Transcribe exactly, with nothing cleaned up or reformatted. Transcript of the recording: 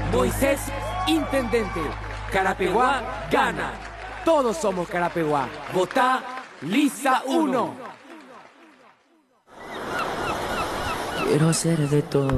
Moisés, intendente. Carapeguá gana. Todos somos Carapeguá. Votá Lisa uno. Quiero hacer de todo.